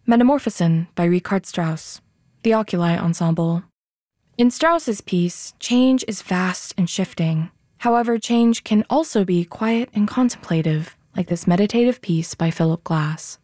Metamorphosen by Richard Strauss, The Oculi Ensemble. In Strauss's piece, change is vast and shifting. However, change can also be quiet and contemplative, like this meditative piece by Philip Glass.